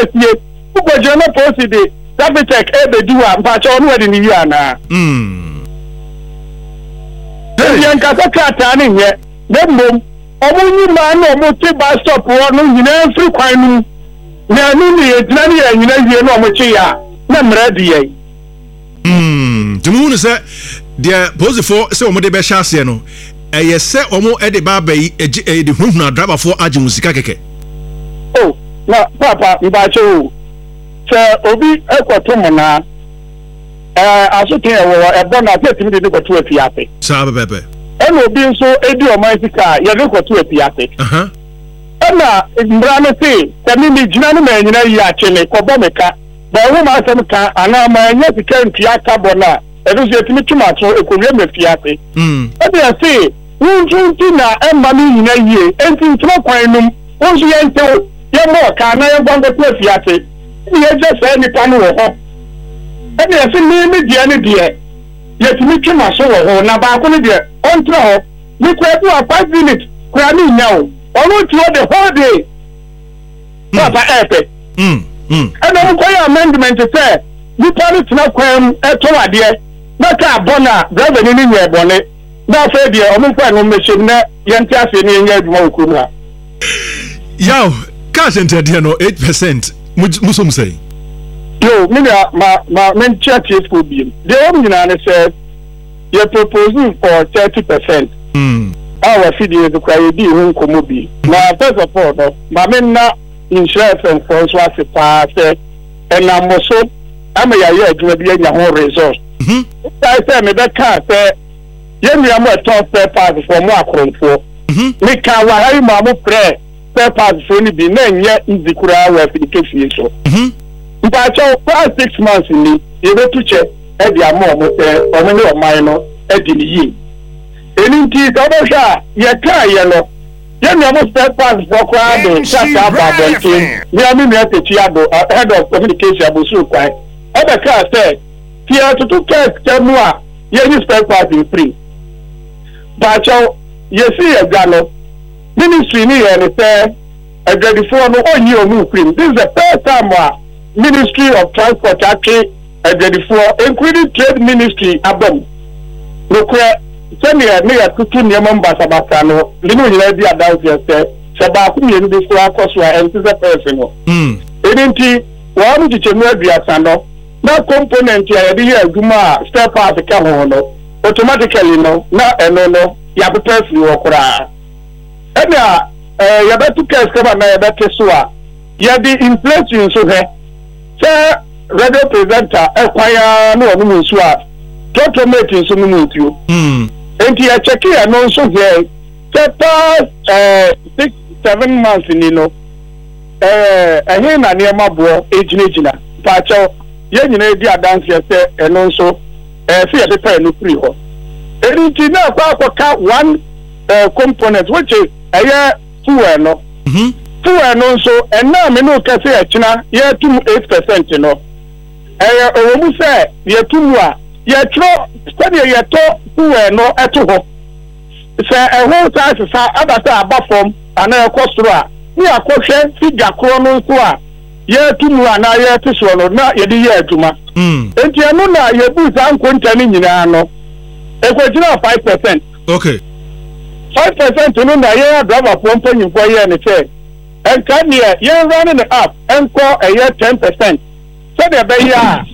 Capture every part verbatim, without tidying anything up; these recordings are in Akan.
sie ugo je no post de that check e be do am pa cho no we ni wi ana mm yan ka sakata ni ye dem omunyi ma na omo ti bus stop wo no nyina free kwan nu na ni ni ejina ni ya nyina wie no omo chi ya na mra di ye mm tumu se de pose for se omo de be sha ase no eye se omo e de ba ba yi e de hunhuna driver for age musika keke oh na papa mba cho se obi ekwoto mo na eh asote e wo e bona te timi de ko to afiape sa bebe eno obi nso edi o man sika ye de ko to afiape aha ena mbra no se temi mi gina no ma nyina yi achene ko bo meka ba hu ma asem ka ana ma nya sika ntia ka bona e do se timi tuma to ekowie me fiape mm e de se unjunti na emma mi nyina yi enti ntuma kwan num unju ye ntew ye mo ka na ye gwango to afiape ye je se ni panu wo ho e de se mi mi die ni die ye timi tuma so wo ho na ba ko ni die on tra ho ni ko do five minutes kwa ni nyawo onu ti o the whole day papa epe mm mm and then ko ya amendment say ni pali tina kwam eto ade na ka bona driver ni ni nye bone na fa die o mo fa no machine na yenti ase ni nya aduma okuru ha yaw cash enter there no eight percent musom say yo me ma ma men chat is for bi the one nyina ne say you proposing for thirty percent mm our video the cry di hu nkomo bi na first of all no ma men na insurance and for so as pa say and na mo so ama ya ya aduma bi anya ho result mhm I say me be ka say ye mi am to spare parts for mo akronfo mhm me ka wa hai ma mo pre spare parts for ni bi na nya izikura wa fi ke fie so mhm mpa cho for six months ni e be tuche e dia mo mo say o mo ni o mai no e di ni yi eni ti ka bo sha ye ka ye no ye mi am spare parts for kwa do sha sha ba don tin ni am mi e ti ado head of communication abusu kwai e be ka say ti a to test temu a ye ni spare parts free but cho ye see e ga no ministry ni ye ni say e ga before no onyi o mu free this is the first time a Ministry of Transport actually uh, before, including Trade Ministry abom. Look where send me a near to two members about Sano, Lino Lady about yourself, Sabaku before Coswa and to the person. mm Ain't one to Chemuria Sano, no component here, the Guma, step out the Kahono, automatically no, not a no, no, Yabutas you or Kura. And now, Yabetu Kaskaba, Yabetu ya the inflation so here. Sir, radio presenter, acquire no woman swap. Total mating so many to you. mm And you check here, no so here. Past uh, six, seven months in you know. Uh, I hear my near my boy, age Nijina. Pacho, yen you know, dear dance, say, and also, uh, see a paper no free ho. And you know, one uh, component, which is a year two, no. mhm Fuel and also, and now me no can say China, yeah, two eight percent, you know. Eh, uh, we say, yeah, two more, yeah, tro, study yeah, to fuel no at all. Say a whole size is other say above from and a cost to her. We are question, figure chrono to her. Yeah, two more now, yeah, this one, not yeah, the year to ma. mm And you know, now you put some content in no. A question of five percent. okay Five percent, you know, yeah, driver pumping you for year and say. And come here, you're running it up and call a year ten percent. So the bay,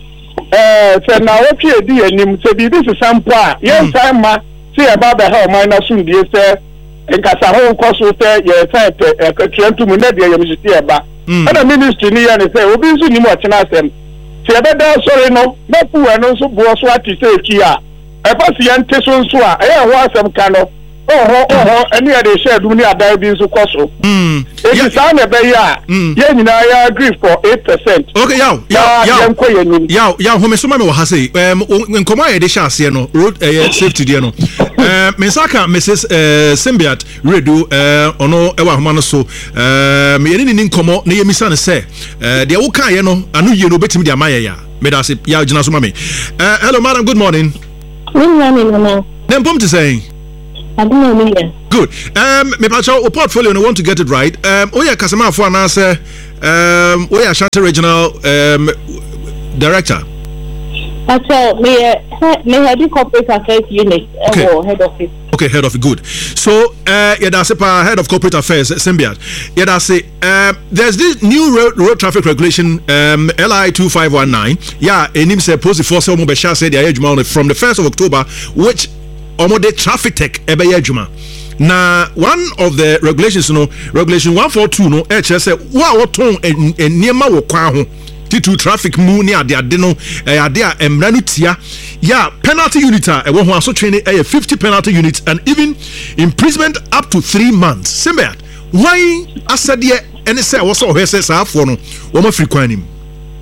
uh, so now, okay, dear, and so this is some part. Yes, I'm see about the hell, minus soon, dear, sir. And cast a whole cost with your type, a trying to Munadia, you must see about. And the ministry near and say, we'll be soon watching us. And see about sorry, no, not poor and also boss what to say, Kia. I pass the antisun swa, I want some kind of. Oh, oh, oh, any other share do near diabetes so cost. mm If you sound a bear, yeah, you know, I agree for eight percent. okay yaw yaw yaw yaw yaw home so ma me wo ha sei um nkoma e de sha ase no road uh, safety there no um mensaka Missus uh, Simbiat redo uh ono e wa homa no so um ye ni ni nkomo na ye misa ne se uh de wo kan ye no anu ye no betimi de amaye ya me da se yaw gina so ma me uh hello madam, good morning. Good morning, mama. Dem pom to say I don't know me. Good. Um, me pacho o portfolio no want to get it right. Um, Oya Kasama for anase. Um, Oya Ashanti Regional um Director. Pacho me me head corporate affairs unit. Okay. Uh, head office. Okay, head of good. So, uh, yeah, that's a head of corporate affairs, Symbiat. Yeah, that's it. Uh, there's this new road, road traffic regulation, um, L I two five one nine. Yeah, and him said, post force almost Bashar said, yeah, from the first of October, which almost the traffic tech, ebe yejuma. Now, one of the regulations, you know, regulation one forty-two, no, H S said, wow, what tone and Niema Wokwaho. Titu traffic mu ni ade ade no eh ade a emra no tia ya penalty unit a e wo ho aso twene eh fifty penalty units and even imprisonment up to three months. Simba why asade ene say wo so ho say saafo no wo ma free kwan nim.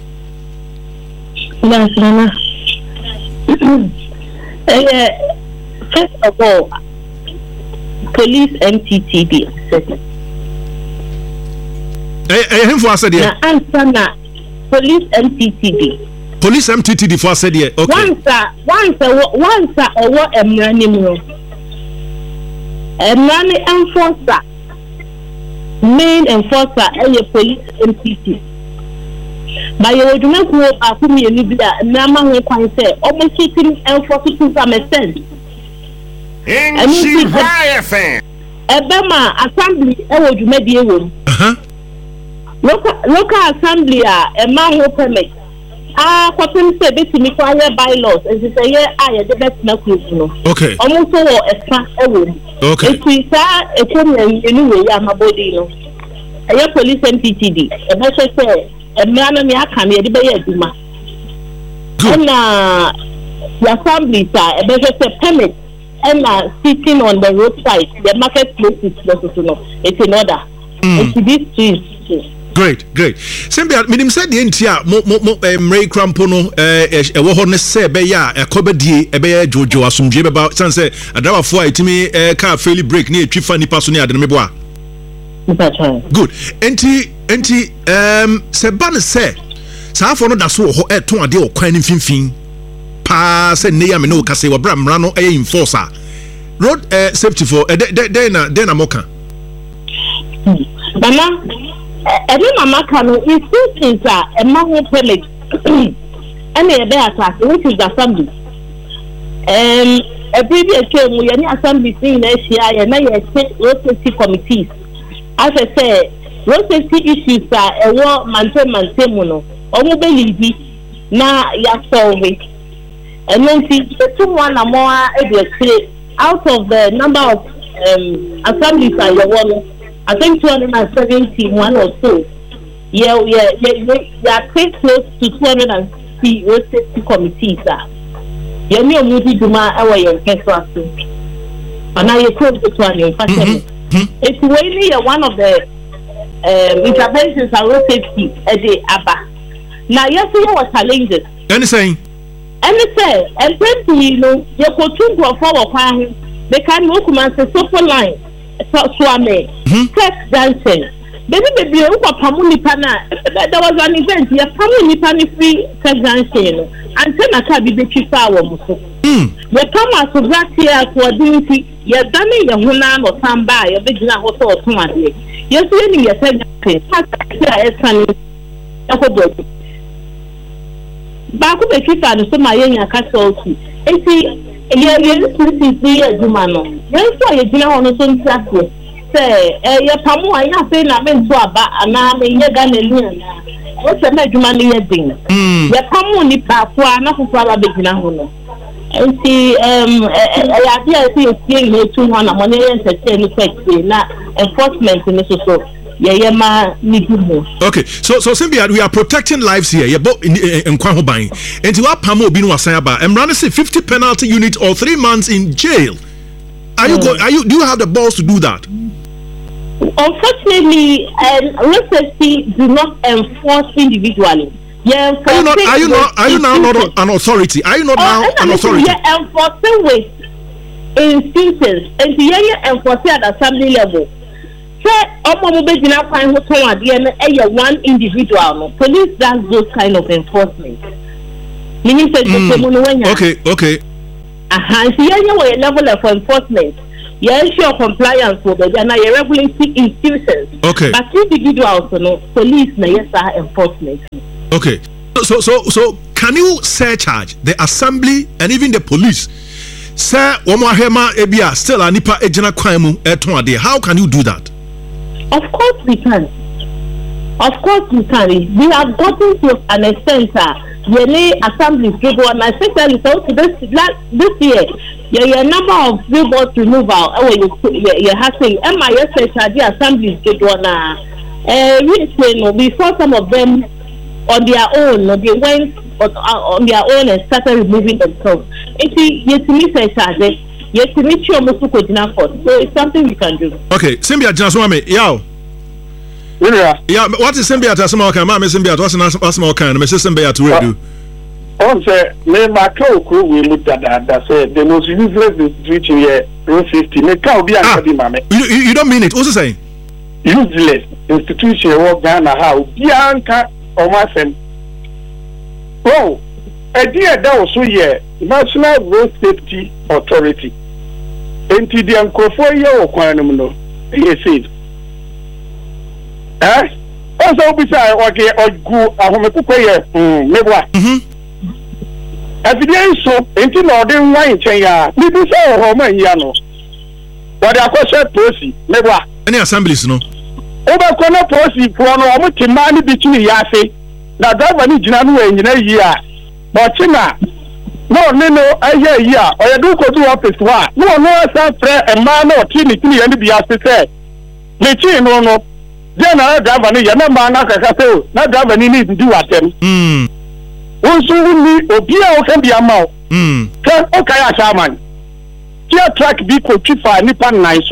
Yes, Nana. eh first of all, police M T T D. Eh eh him for asade. Na answer na Police M T T D. Police M T T D for said here. Okay. Once a once a once a owo emrani mu. Emrani enforcer. Main enforcer is police M T T. But you would not go back to me and you be a number one point say almost sitting enforcer to some extent. In she fire fan. Ebema assembly e would maybe a room. Uh-huh. Local local assembly a man who permit. Ah, what we say, basically, me quiet bylaws. As you say, ah, yeah, the best na no. Okay. Almost all extra ewu. Okay. If we say, if we anyway, yeah, my body, no. A police M T T D. A better say, a man me a come here, the bay duma. And uh, the assembly sir, a better say permit. And uh, sitting on the roadside, the marketplace is close to no. It's in order. Mm. It's this street. Great, great. Sembia, minim said the entia mo mo mo mray crampo no eh e wo ho ne se be ya e kobadie e be ya jojo asumdie be ba san se adrawa fo itimi eh car fairly break ne etwi fa nipa so ne ade ne mebo a. Good. Enti enti um se ban se sa afo no da so ho e ton ade o kwan ne finfin pa se ne ya me no ka se wo bra mra no e enforcer road uh, safety for uh, de de na de na moka. Mama every mama can is two things are a man permit and a bear attack, which is assembly. Um, a previous term, we any assembly in S C I and I state road safety committees. As I say, road safety issues are a war maintain maintain mono, or mobility now ya solve it. And then the two one or more out of the number of um, assemblies are your one. I think two hundred seventy-one or so. Yeah, yeah, yeah, they are quite close to two hundred sixty road safety committees. You know, movie Duma, our young person. And now you close to one in fact. It's really one of the um, interventions on road safety at the Abba. Now, yesterday was challenges. Anything? Anything. And twenty, you know, you could think of our they can walk on the social line. Swame, Tech dancing. Baby, baby, you got Pamuni Pana. There was an event, yeah, Pamuni Pani free Tech dancing. And then I can't be the chief hour. The Thomas of that year for duty, you're done in your Hunan or Samba, your big hotel or Tomadi. You're seeing your Tech dancing. Back with the chief and so my young castle. And see, yeah, yeah, this is the Jumano. Yes, I do not want to say, say, eh, yeah, Pamu, I have been a man to a bat, and I'm in your gun and what's a major money thing? The Pamu Nipa, not for a big Nahono. And see, um, I see a thing here to one among the entertainment, not enforcement in this also. Yeah, yeah, ma. Okay, so so Symbiat, we are protecting lives here. Yeah, but in in Kwanho buying. And to what Pamo binu asayaba. I'm running say fifty penalty unit or three months in jail. Are you go? Are you? Do you have the balls to do that? Unfortunately, um, road safety do not enforce individually. Yeah, are you not? Are you not? Are you now not an authority? Are you not now oh, an authority? Yeah, enforcing with instances, and yeah, enforcing at assembly level. One individual, police does those kind of enforcement. Mm. Okay, okay. Uh-huh. So yeah, you a level of enforcement. you ensure compliance for the and your regulatory institutions. Okay. But individuals, you know, police, na yes, are enforcement. Okay. So, so, so, can you surcharge the assembly and even the police? Sir, Omahema Ebia still a nipa ejina kwaimu etonade. How can you do that? Of course we can. Of course we can. We have gotten to an extent that the assembly people and especially so this this year, yeah, yeah, number of billboards removal. Oh, you you have saying M I S H the assembly people na. Uh, we we saw some of them on their own. They went on their own and started removing themselves. It's yes, me say charge. Yes, me sure most people didn't afford. So it's something we can do. Okay, Simbia Jaswame, yao. Yeah. Yeah, what is Simbia Tasmaka? Mamma Simbia, what's an Asmo can, Missus Simbia to redo? On say, me my cow crew will look at that. That said, the most useless institution here, Road fifty. Me cow be a mammy. You don't mean it. What's it saying? Useless institution, what Ghana, how Bianca or my friend. Oh, a dear that was so yeah, National Road Safety Authority. And to the uncle for your quantum, he said. Eh? Also, besides, okay, or go, I want to pay a maybe. Evidence so, until now, they wine chain, we do say, oh, my yano. But I question Percy, maybe. Any assemblies, no? Over corner Percy, for no more to money between Yase. Now, that one is Janu in a year. But China, no, no, no, I hear ya, or you do go to office. No, no, I said, a man or Trinity, and be as they said. The chin, no, no. Then I drive a young man, not drive any need to do at them. Hm. Also, we Obia can be a mouth. Hm. Okay, Shaman. Here track be could keep for Nippon nice.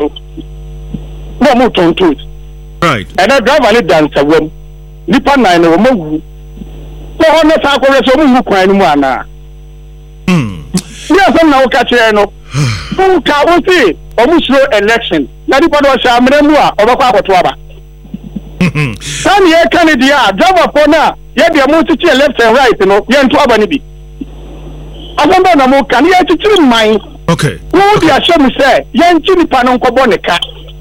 No more to it. Right. And I drive a little dancer when Nippon nine or more. So on the circle, there's only who cry one. Hm. Yes, I'm now catching no. Who can't see almost no election. Not if I was a Menua or a Papa. Some year Kennedy, drive upon her, yet the multitude left and right, you know, young to Abanibi. I don't know, can you actually mind? Okay. Who the Asham say, young Jimmy Panon Cobonica.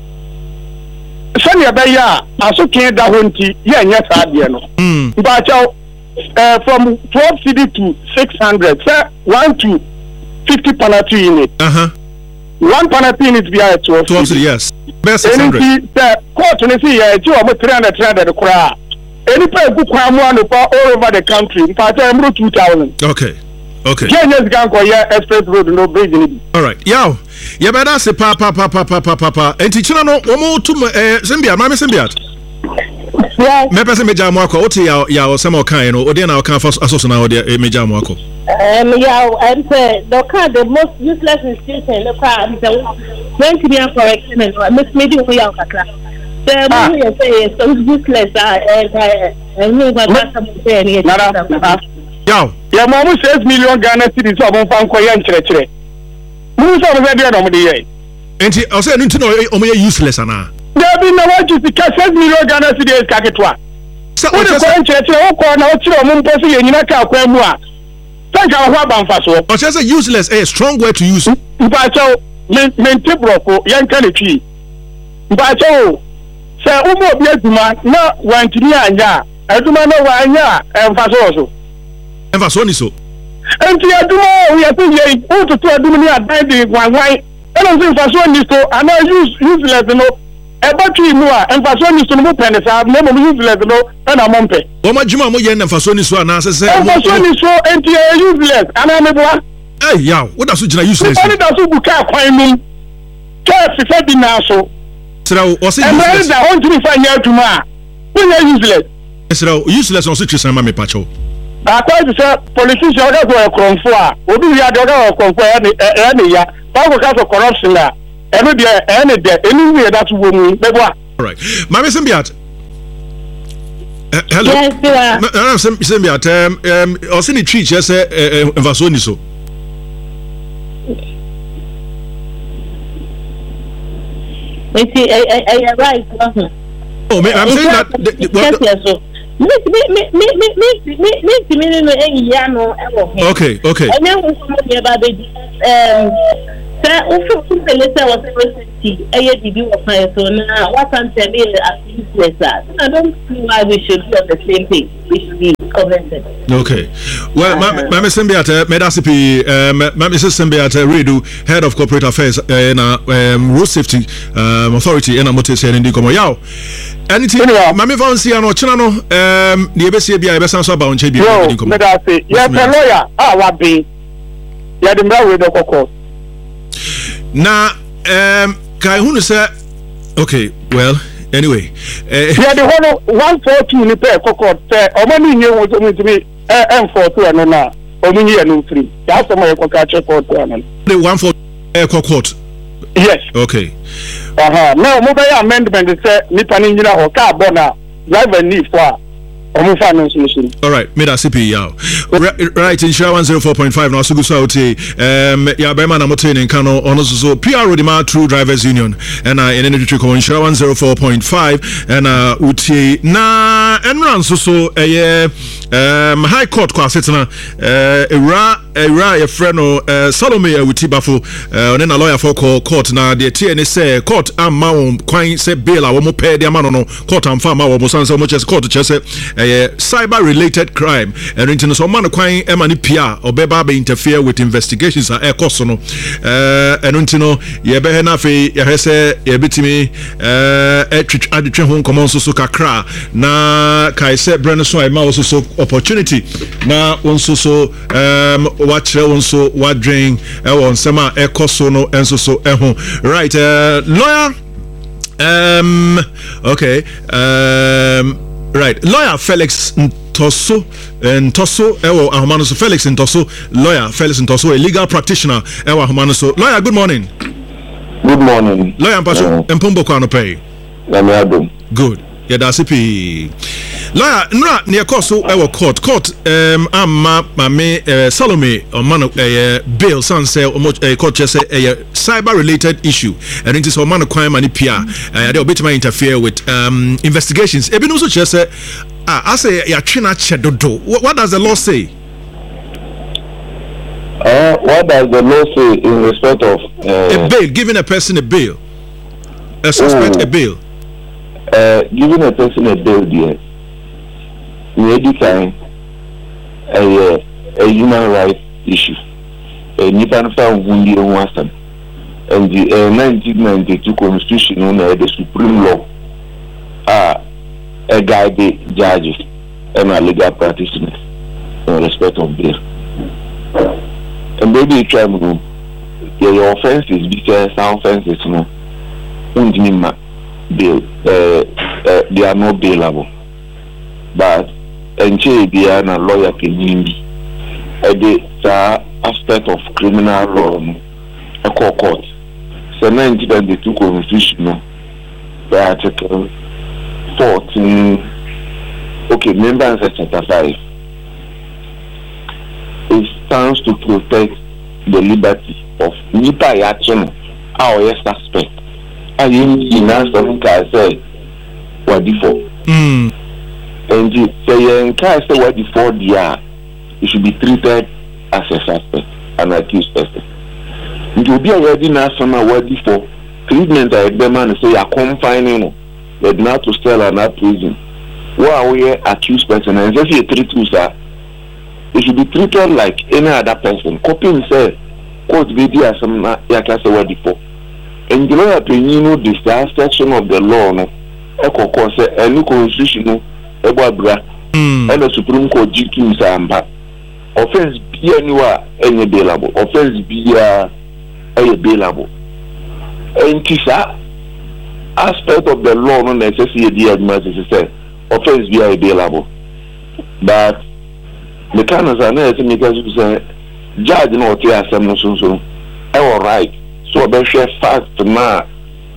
Sunny Abaya, I so can't that one tea, yes, I know. But uh, from twelve C D to six hundred, sir, one to fifty penalty in it. Uh huh. One penalty in it via twelve. twelve, yes. Best six hundred. The court in the year, two or three hundred, three hundred crowd. Any player who come one all over the country, in fact, I'm two thousand. Okay. Okay. Kenya's gang for your express road, no bridge in it. All right. Yo, you better say papa, papa, papa, papa. And teacher, no, one more to Zimbia, Mammy Zimbia. Yes. Me person Major Marco, what ya ya some kind or then I'll come first associate now the Major Marco. Um, yeah, and the car, the most useless institution, the car, when to be a correction and Miss Media, we are class. The movie say so useless, and you got something saying. Yo, your mom says million Ghana cities of Fankoyan Church. Who's over there on the day? And I'll say, I need to know, oh, useless, Anna. There be no one to seven million Ghana cities, Kaketwa. So, what is the church? Oh, corner, Mumposi, and Yaka Kwemua. Thank you, Waban. But just a useless, a strong word to use. But so, Mentibro, young Kennedy. But so, Sir Umo Biazuma, not one to Nia, I do not know why, and Fasoso. And Fasoni so. And to Aduma, we are thinking, oh, to Adumia, baby, one white. I don't think Fasoni so, and I use useless, you know. A battery more, and Fasoni so, no pennies, I have never useless, you know, and I'm on pay. Oh, my Juma, and Fasoni so, and I say, Fasoni so, and you are useless, and I'm a boy. Hey, yeah, what does you useless? Only does who can't find me. Care if I did now so. So, was it? And where is the one to be find out tomorrow? When you're useless. So, useless on situation, Mammy Pacho. I thought to say, politicians are going to come for. Will be a dog or come for any year. Power cast of corruption there. Every day, any day, anywhere that's woman. All right. Mammy Simbiat. Hello. Yes, sir. Simbiat, um, I was in the tree, just a Vasoni so. You see, I right. Oh, I'm saying that. Me me me me me me me me me no eh ya no e wo he okay okay and then we come here about the um Sir, also to the letter was safety. A year did you apply so now what I'm telling you as useless. I don't see why we should be on the same page. We should be commented. Okay. Well, Mama Sembiata, Medasipi, Mama Sembiata Redu, Head of Corporate Affairs in Road Safety Authority in a motor saying in the Comoyao. Anything, Mammy Vanciano, Channel, um, the A B C B I Bessan Saba on Chabi. Medasi, yes, a lawyer, I would be. You had the mail with the cocoa. Now, um, Kaihunu said, okay, well, anyway. Yeah, the one one forty in the pair, cocoa, or money you was only to me, M four two and now, or me and no three. That's the way I catch a court. The one for court. Yes. Okay. Uh huh. Now, mobile amendment is said, Nippon Engineer or car bona, driver need for. All right, made a C P yao. Right, in Shah one zero four point five now. So go so um yeah, Bema na motain in Kano on so P R Rodima True Drivers Union and uh in energy trick in Shah one zero four point five and uh uti na enran so so eh um High Court kwa setna uh era era your friend uh Salome uti bafo uh na lawyer for court na the T N say court amma won kwan say bail a wo mo pay the man no court am fa ma wo mo san so mo chese court chese Uh, cyber related crime and into so man kwan emani pia obeba be interfere with investigations are ekoso no uh and into no ye be na fe ye hese ye betimi uh etwitw adetwe ho common so so kakra na kai se brand so ai ma so so opportunity na won so so um watch won so wadwen e won sema ekoso no enso so eho right uh lawyer um okay um right, lawyer Felix Ntoso, Ntoso, Ewo Ahumanoso, Felix Ntoso, lawyer Felix Ntoso, a legal practitioner, Ewo Ahumanoso. Lawyer, good morning. Good morning. Lawyer Mpacho, Mpombo Kwano Pay. Good. Yeah, that's it. Lawyer, Nra, near Koso, Ewo Court, Court, um, Amma, Mame, Salome, or Mano, a bail, son say, or much a court just a cyber related issue, and it is a man of crime and P R. They'll be to interfere with um investigations. Even also just say, ah, I say, ya china chedodo. What does the law say? Uh, what does the law say in respect of uh, a bail, giving a person a bail, a suspect oh, a bail? Uh, giving a person a bail, dear. Maybe kind a a human rights issue. A Nipan found wounded in Western. And the uh, nineteen ninety-two Constitution on uh, the Supreme Law are a guide judges and a legal practitioners in respect of bail. And maybe you try to your offenses because some offenses no bail uh, uh, they are not bailable. But and be a lawyer can be a the aspect of criminal law a court. So nineteen ninety-two Constitution, the Article fourteen, okay, members of Chapter five. It stands to protect the liberty of Nipa Yachino, our suspect. And in answer, I say, what before? And you say, in case what before the are, it should be treated as a suspect, an accused person. It will be already national word before treatment. I demand say, I confining but not to sell and not prison. What are we accused person? And just a treat you, sir. It should be treated like any other person. Copying say, court video as some like word before. And you know, you know, this section of the law, no, echo course, any constitution, Ebra, and the Supreme Court G Q Samba. Offense be anywhere, any bailable. Offense be a bailable. And Kisa aspect of the law, no necessarily the administration said, offense be a bailable. But the canons are not because you say, judge no tear some no so so. All right. So be share fast na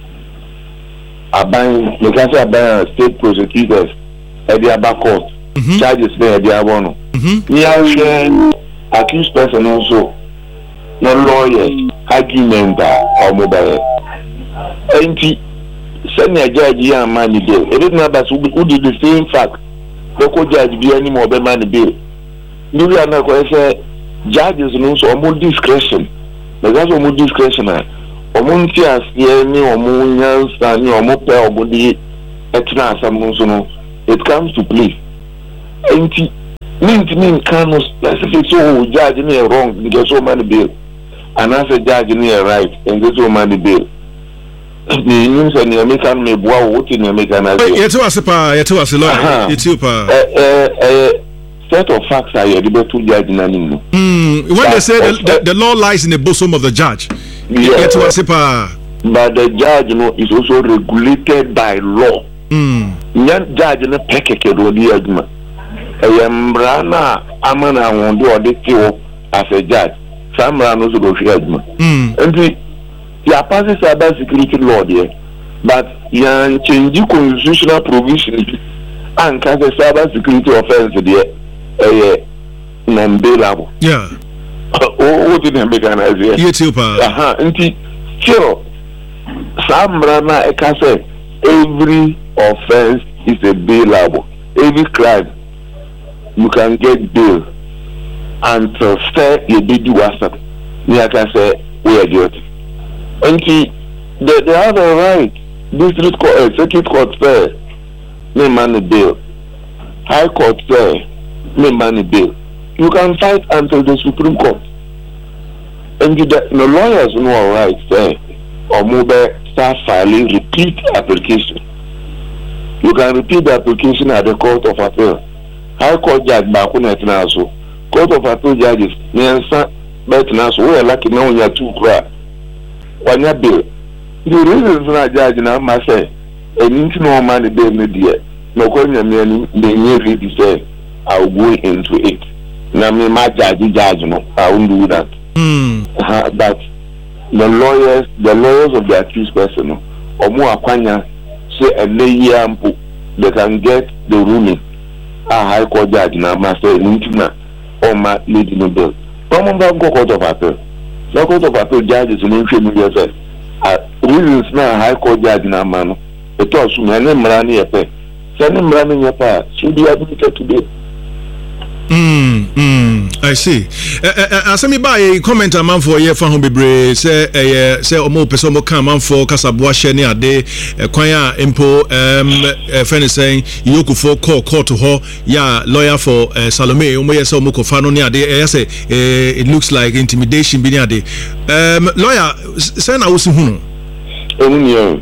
aban the cancer aban state prosecutors at the back court charges there at the abono. We are share accused person also no lawyers argument or mobile. Enti senior judge ya man bill. It is not that who did the same fact. Local judge be any more man bill. You are not going to say judges no so more discretion but that's omo discretion omo nti asie ni omo nyansa ni omo pe omo di etina asam no so no it comes to play enti mint mean can no specific so judge me wrong because so many bill and as a judge me right and this so many bill ni nim say ni American me boa wo ti ni American as yetu asepa yetu aselo yetu pa eh eh set of facts are you able to judge na nim no mm when they say the, the, the law lies in the bosom of the judge yetu asepa but the judge, you know, is also regulated by law. Mm. Nyan judge na pekeke do di aduma. Eyemra na amana won do ode tiwo as a judge. Samra no so do hwe aduma. Mm. Enti ya pass cyber security law there. But yan change constitutional provisions and cause cyber security offense there eh non-bailable. Yeah. Oh, what did they make an idea? Yes, you pa. Aha, enti still Samra na eka say every offense is a bailable. Every crime you can get bail until stay you did do asset. Me I can say we are guilty. And they, they have a right. District court, uh, circuit court say me money bail. High court say me money bail. You can fight until the Supreme Court. And the, the lawyers know all right say or move start filing repeat application. You can repeat the application at the Court of Appeal. High Court judge Bakuna Tinaso. Court of Appeal judges Nyansa Betinaso. We are lucky now you are two cry. When you bill. The reason for that judge now must say and into no money bill media. No calling me the new read say I'll go into it. Now me my judge judge no I won't do that. Mm. Uh, but the lawyers, the lawyers of the accused person, or more akwanya say a lay ample, they can get the ruling. A high court judge now must say intima or my lady no bill. Come on, go court of appeal. No court of appeal judges in infamy yourself. Uh, reasons now high court judge now man. It also me and Mrani a pay. Send him running your part. Should be admitted today. Mm, mm, I see. As me buy comment a man for year for home bebre say eh say omo person mo kan man for kasaboa hye ne ade kwan a impo um friend saying yoku for call court to ho ya lawyer for uh, Salome omo yes omo ko fa no ne ade eh say it looks like intimidation bi ne ade um lawyer say na wo si hu no enu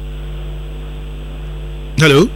hello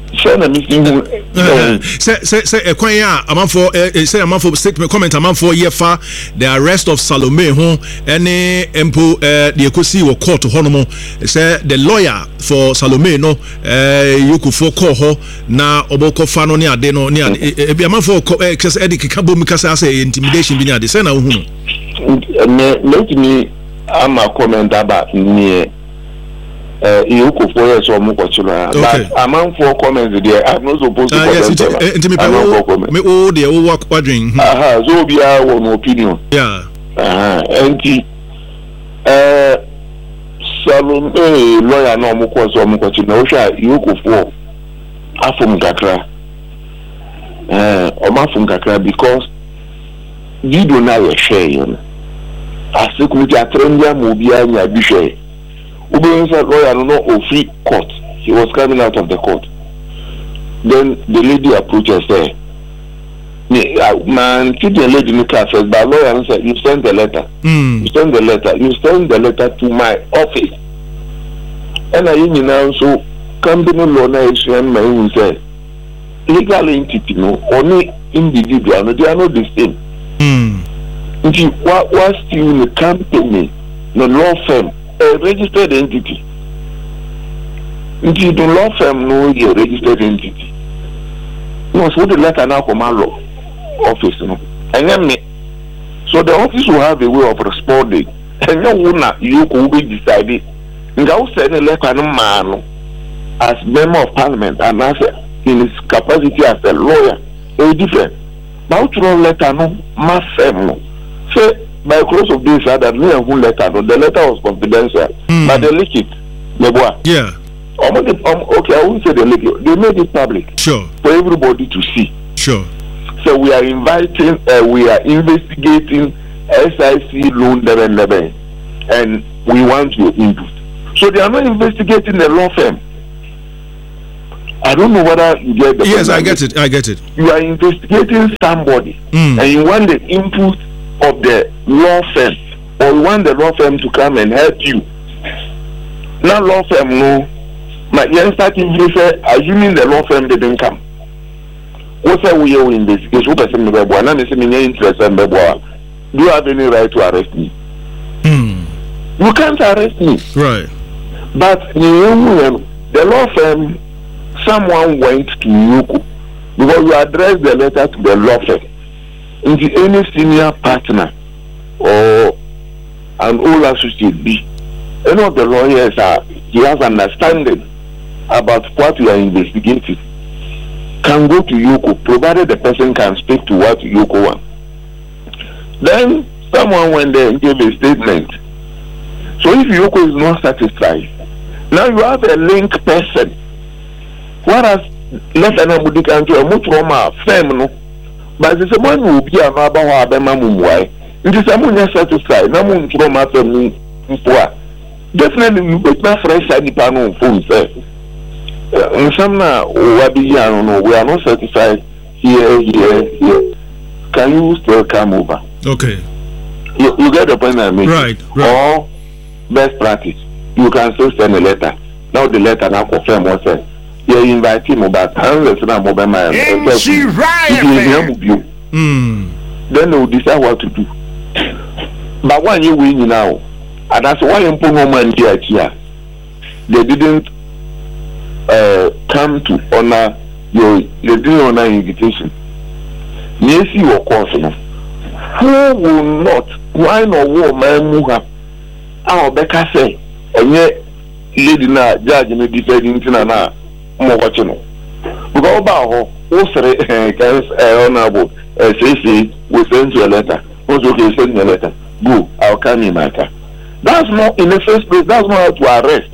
say say say a kwan ya amanfo say amanfo statement comment amanfo yefa the arrest of Salome ho any empo the ekosi wo court ho no mo say the lawyer for Salome no eh yokufo call ho na oboko fa no ne ade no ne ade bi amanfo kase edi kika bom kase say intimidation bi ne ade say na wo hu no let me am a comment about me Uh, you could for so much, but a man for comments there. I'm not supposed to comment. Yes, me oh, they all work quadring. Aha, so be our own opinion. Yeah. Aha, and uh, Salome lawyer no more so much. No, you could for Afum Kakra. Uh, or Mafum Kakra because you don't know a share. I think we are trending Mubia and Yabisha. Uber said lawyer no no free court. He was coming out of the court. Then the lady approached us there. Man, keep the lady in the car first, but lawyer said, you send the letter. Mm. You send the letter. You send the letter to my office. And I now so company law now is my say legal entity no only individual no they are not the same. Mm. What was still in the company, the law firm. A registered entity. Until the law firm know your registered entity. No, so the letter now come out law office, no. And then me, so the office will have a way of responding. And you will not you could be decided. And I will send a letter no man as member of parliament and as in his capacity as a lawyer, very different. But to letter no mass firm no. Say by close of this, that me and who letter, no, the letter was confidential, mm. but they leaked it. Yeah. Um, okay, I won't say they leaked it. They made it public. Sure. For everybody to see. Sure. So we are inviting, uh, we are investigating S I C loan level level, and we want your input. So they are not investigating the law firm. I don't know whether you get the yes, I get it. I get it. You are investigating somebody, mm. and you want the input of the law firm, or you want the law firm to come and help you. Now, law firm, no. My young starting here say, assuming the law firm didn't come. What say we are investigation? What person me boy? Na me say me interest and me boy. Do you have any right to arrest me? Mm. You can't arrest me. Right. But the law firm, someone went to Yoko because you addressed the letter to the law firm. Into any senior partner or an old associate B, any of the lawyers are he has understanding about what you are investigating can go to Yoko, provided the person can speak to what Yoko wants. Then someone went there and gave a statement. So if Yoko is not satisfied, now you have a link person. Whereas let an Amudikan to a mutual firm, no, but the someone will be a maba or a bemamumway. It is someone is satisfied. No one from a family. Definitely, you put my fresh side panel phone. In some now, we are not satisfied here, here, here. Can you still come over? Okay. You, you get the point I mean? Right, right. Or best practice, you can still send a letter. Now the letter now confirm what says. You invite him, but I'm listening to mobile man. Mm. Then they will decide what to do. But when you win now, and that's why you put no man here. They didn't uh, come to honor your, they didn't honor invitation. Yes, you of course, no. Who will not? Why no woman muha? Our Becca say, and yet, lady na judge me defending na more watching. We go about who say, honorable, say, say, we send you a letter. Who's okay, send me a letter. Go, I'll come in my car. That's not, in the first place, that's not how to arrest.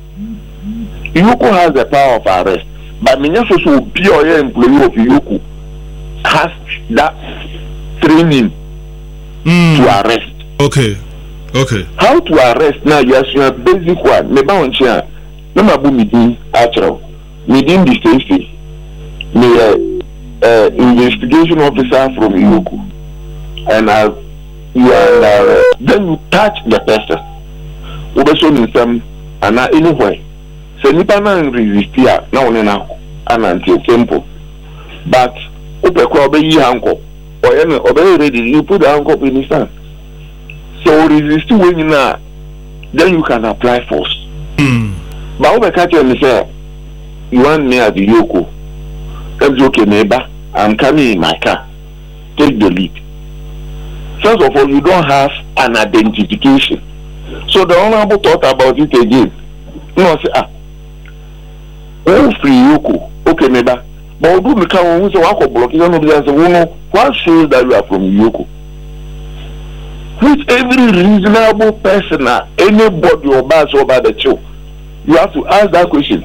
Yoko has the power of arrest, but Minyaso will be your employee of Yoko has that training mm. to arrest. Okay, okay. How to arrest now? You have a basic one. Me ba on chia. Me ma bu midin actual. Midin the safety. Me uh, investigation officer from Yoko, and I, you are uh, then you touch the person. Ube so in some and anywhere. So nipa na resist here na one na and until simple, but open crowd be handcuff or any obey ready, you put the handcuff in his hand. So resist when you now, then you can apply force. Mm. But open catch and say, you want me at the Yoko. That's okay, neighbor. I'm coming in my car. Take the lead. First of all, you don't have an identification. So the honorable thought about it again. No, say, ah, oh, free Yoko. Okay, neighbor. But do become one who's a walk of block. You don't know what shows that you are from Yoko. With every reasonable person, anybody or boss over the show, you have to ask that question.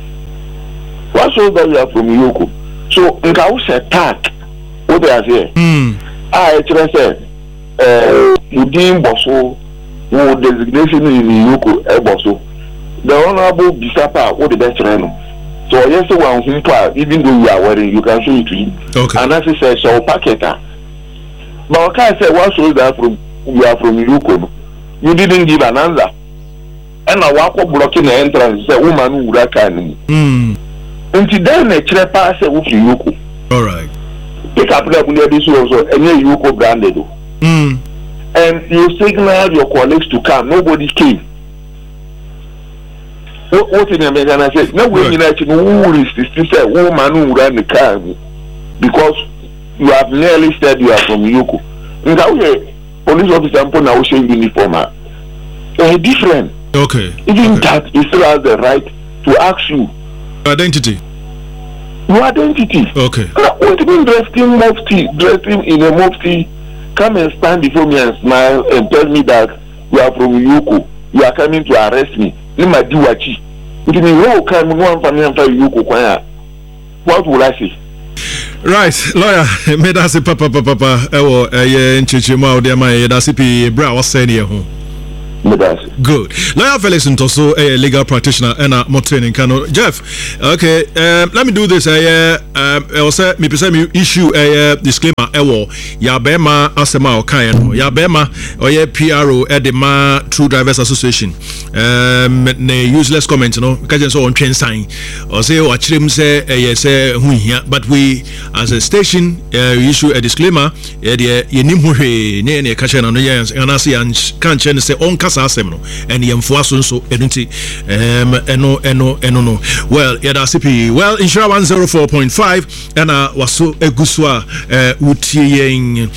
What shows that you are from Yoko? So, in Kaus attack, what they are saying, I actually said, uh, you didn't bosso, who designation in Yoko, a bosso. The honorable Bisapa, what the best random. So yes, one thing, even though you are wearing, you can show it to him. Okay. And as he says, so packet. But I say, what shows that from you are from Yoko? You didn't give an answer. And I walk up blocking the entrance. Say, woman who would can. Hmm. Until then, a chair pass a wolf Yoko. All right. Pick up the this also, and you Yoko branded. Hmm. And you signal your colleagues to come. Nobody came. What in America? I said, no way in action. Who is this? This is a woman who ran the car because you have nearly said you are from Yoko. In that way, police officer put now showing uniform. They're different. Okay. Even okay. that, he still has the right to ask you identity. Your identity. Okay. What do you mean dressing mufti? Dressing in a mufti? Come and stand before me and smile and tell me that you are from Yoko. You are coming to arrest me. Lima diwachi. It means who can one family and Yoko kwaya. What will I say? Right, lawyer, me da se papa papa papa ewo eh nchichima o de ma ye da se pi bra wa se ne ho. Good. Lawyer Felix Ntoso, a legal practitioner and a more training kano. Jeff, okay, um, let me do this. I uh, um, say me present me issue a uh, disclaimer. Ewo ya bema asema okayen ya bema oye P R O edema True Drivers Association. Um, ne useless comment no. Kaje so on train sign. Or say o achirem say eh say hu hia. But we as a station uh, issue a disclaimer. Eh de yenim ho hwe ne ne kache na no ye anase yan kan che ne say on asem no and yemfo aso nso edunti em eno eno eno no well yada C P well insure one oh four point five and uh waso egusua eh utie yen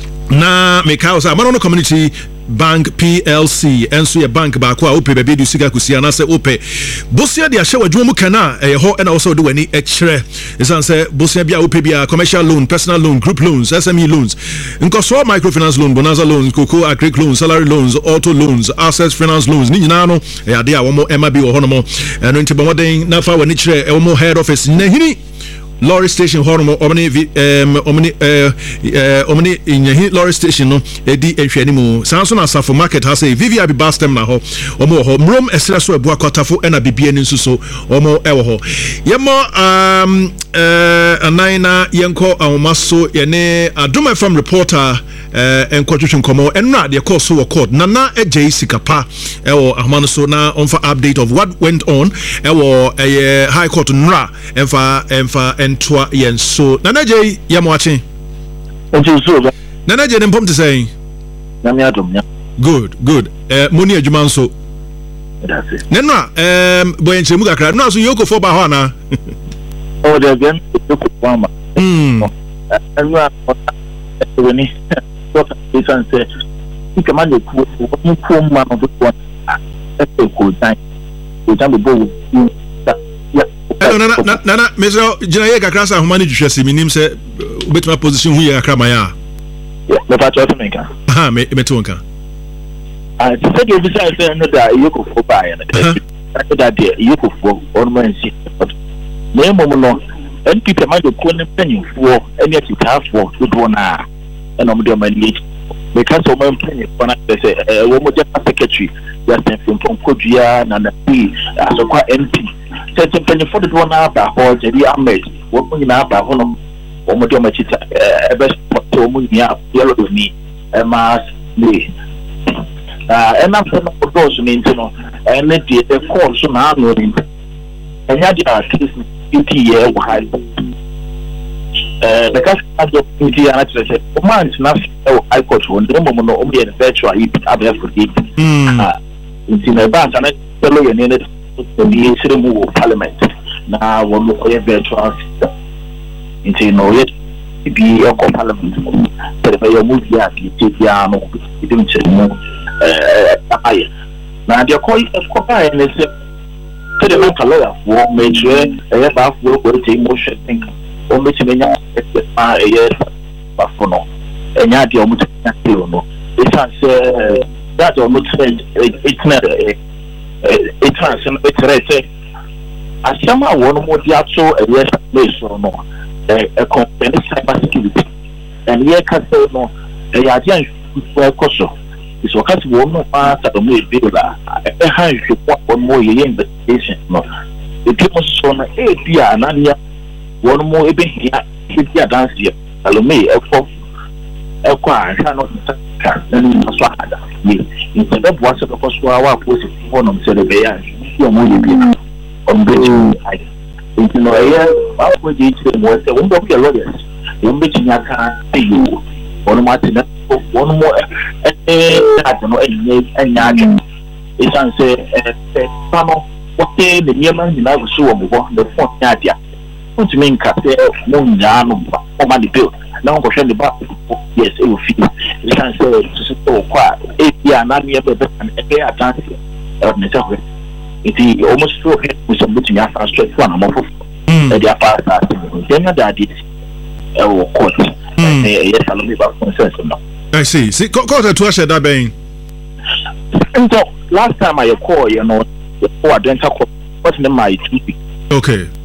na mekao sa mano community Bank P L C enso ye bank ba ko a ope be du siga kusia na se ope bosia de ahye wadwuma mu kana eh ho na also do wani e kire isan se bosia bia ope bia commercial loan, personal loan, group loans, S M E loans, nkoso microfinance loan, bonanza loans, cocoa agri loans, salary loans, auto loans, assets finance loans ni nyina no e ade a wo mo ema bi wo ho no mo eno nti bomoden na fa wani kire e wo mo head office na hini lorry station hormo omni um omni eh omni inyahi lorry station no edi ehwani mu sanso na safo market ha say V V I B bus terminal ho omo ho mrom esra so ebu akotafo ena bibie ni nsuso omo ewo ho yemo um eh anaina yenko awomaso yene Adom F M reporter eh enkotwetwe nkomo enna de call so record nana ejei sikapa ewo ahmano so na on for update of what went on ewo eh high court nra emfa emfa Twa yen so nanaje yamwachi ntuso nanaje nempom te say na me adom nya good good eh moni adwuma nso that's it nenwa em boyenche mu kakra no so yoko for ba ho na o de bien yoko kwama mm enwa woni what is say ikama le ku mu ku ma no do one e ko dan o dan bo Hello, Nana, Nana, Nana, Mister Jinaye Kakrasa, who managed to see me, name say, bet my position here, Kramaya. The Patriot America. Ah, me, Metonka. I said, you decide to know that you could for buy and that day you could for ornament. But no more, and people might go calling penny for any of the half for good one hour and on the money. Because of my penny, when I say, a woman just secretary, just from Kodia and a P as a quite empty. Certain penny for the one hour by horse, and the armed, working in our home, or Modomachita, a best to Munia, yellow with me, a mass me. And after the person, you know, and let the course on our loading. And yet, at least fifty years high. The cash of the said, command nothing. I got one, the moment only a virtual other for it. In advance, and I tell you, in it. The ceremony of Parliament now one look at virtual system into no yet be a Parliament but if you move here you take piano you don't say no higher now they're calling a copy and they say to the mental lawyer for major a half work with a motion think or make a year but for no and yet you're not it's that almost it's not it has it's right as some one more the actual a yes place or no a company cyber security and here can say no a idea for coso is what has one more part of the way builder a hand you want one more investigation no the people so na a dear and one more even here if you dance here alumni a for a car cannot then that's what instead of what's the cost for our position one of the bear you money on bridge you know here how would you was the one of your lawyers you meeting your car you one martin one more I don't know any any it's an say some what the yemen in our show the phone yadia what you mean cafe moon yam or money bill now go send the back yes it will feel you can say to so quite if you are not near the and a pair dance it is almost so with some booting after straight one of their past then that is a court yes I'll be back consensus now I see see court to us that being and so last time I call you know for dental what's the my two okay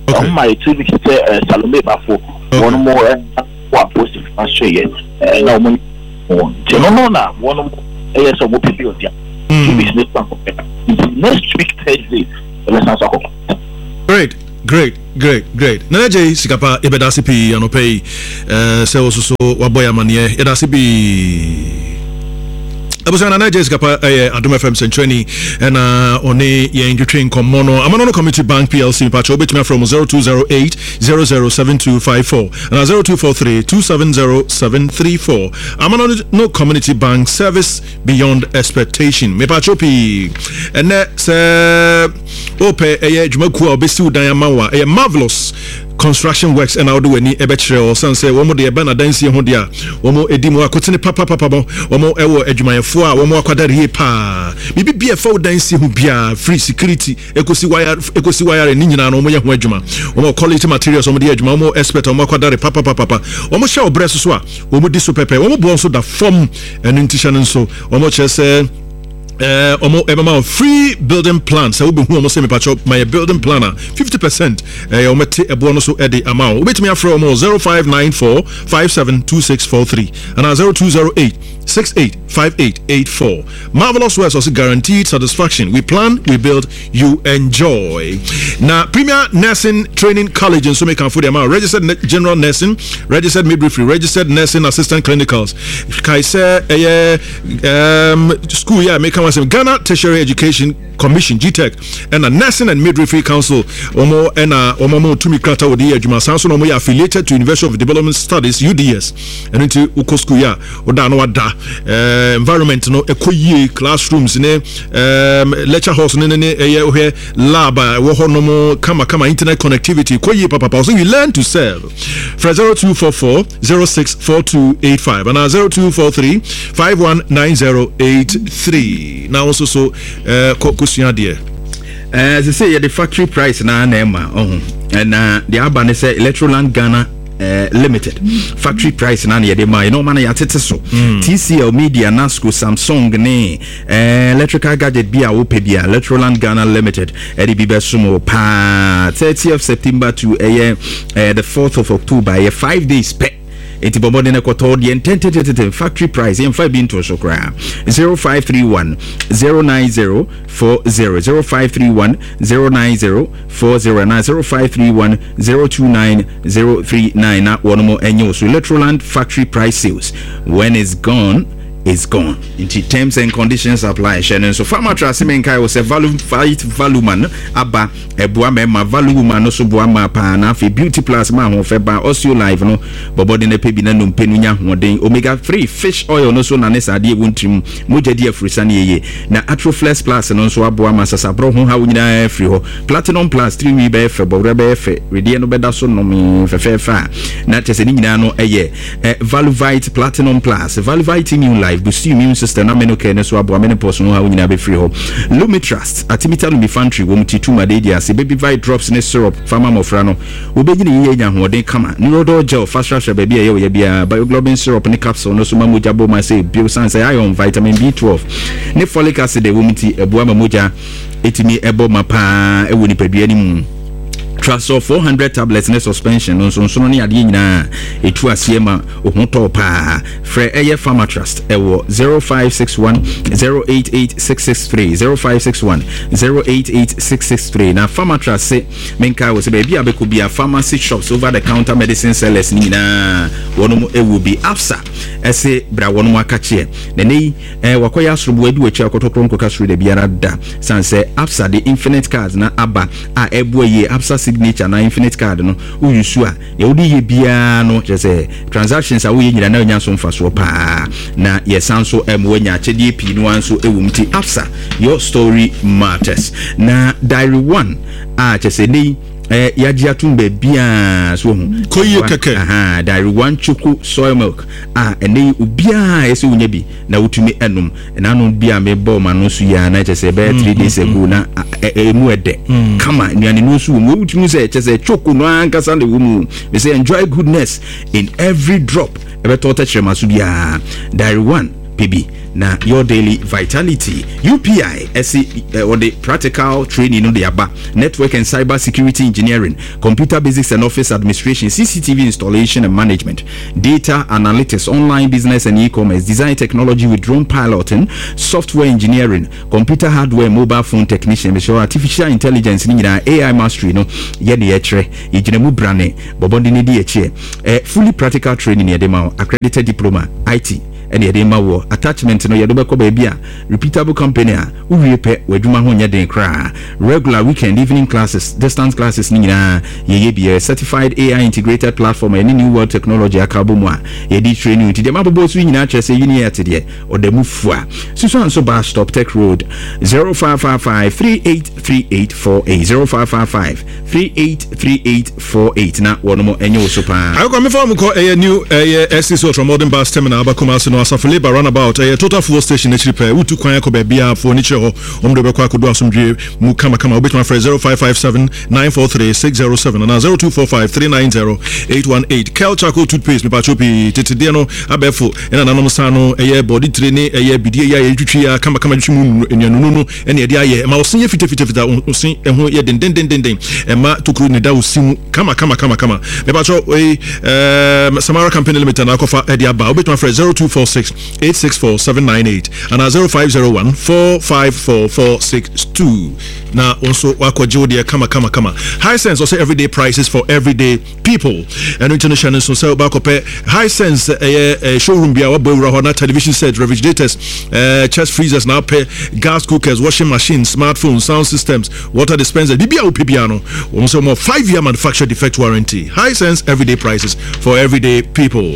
on my two weeks Salome Bafo one more one positive Australia no money no no no one more so what people two weeks next week Thursday let's talk. Great. Great, great, great. Nanaje sikapa ebedasi pi anope eh se ososo waboya manie edasi bi Abusa Nanaje sikapa eh Adom F M Century na oni ye ndwetwe nkomono Amanono Community Bank P L C patch obetime from zero two zero eight zero zero seven two five four and zero two four three two seven zero seven three four. Amanono Community Bank, service beyond expectation. Me patch opi ene se ope eye dwumaku obesi udan amawa eye marvelous construction works and how do any ebetire or san say womo de eba na dansi ho dia womo edimu akotene papa papa bo womo ewo adwumayefo a womo akwadare he pa bibi bia fa dansi ho bia free security ekosi wire ekosi wire ni nyina no womo ye ho adwuma womo quality materials womo de adwuma womo expert womo akwadare papa papa papa womo hye obreso so a womo di so pepe womo bo so da form enu ntisha nso womo chese Uh, omo emama free building plan so we who say me patch up my building planner fifty percent eh omo te ebo no so e dey amount obetimi afro omo zero five nine four five seven two six four three and zero two zero eight six eight five eight eight four. Marvelous Works also guaranteed satisfaction. We plan, we build, you enjoy. Now, Premier Nursing Training College in Sumekan for the amount registered general nursing, registered midwifery, registered nursing assistant clinicals. Kaise eh um school yeah make come Ghana Tertiary Education Commission G TEC and a Nursing and Midwifery Council omo and a omo tumi krata odi adwuma sanso no mo affiliated to University of Development Studies U D S and into uko school ya oda no wada uh, environment no ekoyie classrooms ne um, lecture halls ne ne eye ohe lab wo ho no mo kama kama internet connectivity koyie papa papa so we learn to serve for zero two four four zero six four two eight five and zero two four three five one nine zero eight three. Now also so uh, as I say, the factory price na nema oh and uh, the Abane say Electroland Ghana uh, Limited factory price na ye de ma you know man ya tete so T C L Media Nasco Samsung ne uh, electrical gadget bia wo pe bia Electroland Ghana Limited e di be sumo pa thirtieth of September to uh, uh, the fourth of October a five days pe enti bobo de nekoto de entente factory price em five bin to so kra zero five three one zero nine zero four zero zero five three one zero nine zero four zero and zero five three one zero two nine zero three nine na one more enyo so Electroland factory price sales when it's gone is gone. Into terms and conditions apply. Shannon. So farmer Trasimenkai was a value fight value man abba a boama value man also boama pana fi beauty plus man who feba osio live no bobo de pebina no penunya hoden omega three fish oil no so na nesa de wuntrim moja de afrisane ye na atroflex plus no so aboama sasabro ho ha nyina afri ho platinum plus three we be fe bobra be fe rede no beda so no me fe fe fa na tese ni nyina no eye valuvite platinum plus valuvite new life boost immune system na meno care so abo amene person ha nyina be free ho Lumitrust atimita lumifantry wo mutitu madedi ase baby vite drops ne syrup farmer mofra no wo begine ye nya hoden kama neurodol gel fast track baby ye ye bia bioglobin syrup ne capsule no so mamoja bo ma say biosan say iron vitamin B twelve ne folic acid wo muti ebo mamoja etimi ebo mapa ewo ni padua ni mu Trust four hundred tablets ne suspension no so so no ade nyina etu asiema ohoto pa frɛ eye Pharma Trust ewo zero five six one zero eight eight six six three zero five six one zero eight eight six six three na Pharma Trust se menka wo se be bia beku bia pharmacy shops over the counter medicine sellers ni na wono ewo bi afsa ese bra wono akache na nei eh wakoya asrobo adi wachi akotokro nkoka suru de biara da sanse afsa the infinite cards na aba a ebo ye afsa signature na infinite card no uyusu a ye odi ye bia no je transactions a we nyina na nya so mfaso pa na ye sanso emwanya achede pi no anso ewumti afsa your story matters na diary one a je se nei eh yaji atumbe bia so hu koyi keke aha diary one choco soy milk ah ene ubia ese unya bi na utumi enum na no bia me bo ma no su ya na chese be three days ago na emu ede kama nuane no su mo utumi se chese choco no ankasa le wumu we say enjoy goodness in every drop ebe to touch masu bia diary one P B na your daily vitality. U P I S uh, or the practical training on the aba network and cyber security engineering, computer basics and office administration, C C T V installation and management, data analytics, online business and e-commerce, design technology with drone piloting, software engineering, computer hardware, mobile phone technician, artificial intelligence, A I mastery, no yedi etre ijinemu brane bobondi ni di eche eh, fully practical training yedema accredited diploma I T and yedema wo attachment no yedobe ko ba bia repeatable company a uwiepe wadwuma ho nyeden kra regular weekend evening classes distance classes ni nyina yeye bia certified A I integrated platform and new world technology akabo mu a yedi training ti de mabobo su nyina chese yini yete de odemu fua susu anso bar stop tech road zero five five five three eight three eight four eight zero five five five three eight three eight four eight na wono enye osopa I come from ko a new S C so from modern bus terminal abakoma so no asafo labor runabout a total fuel station actually per utu kwan ko ba bia for ni chero omdo be kwa kodo asomdwe mu kama kama obetuma for zero five five seven nine four three six zero seven and zero two four five three nine zero eight one eight Kel Charcoal toothpaste me pachopi tetede no abefo ena nanom sa no eye body training eye bidie ya yetwitwi ya kama kama twmu enyanunu no ene ede aye ma osin fite fite fite osin eho ye den den den den ema tokuru ne da osim kama kama kama kama me pacho eh Samara Company Limited na kofa ede aba obetuma for zero two four six eight six four seven nine eight and zero five zero one four five four four six two na also wakoje ode kama kama kama Hisense also everyday prices for everyday people and international so sell back up Hisense eh showroom bia wa boy na television set refrigerators uh, chest freezers now pay gas cookers washing machines smartphones sound systems water dispensers bibia opibiano also more five year manufacturer defect warranty Hisense everyday prices for everyday people.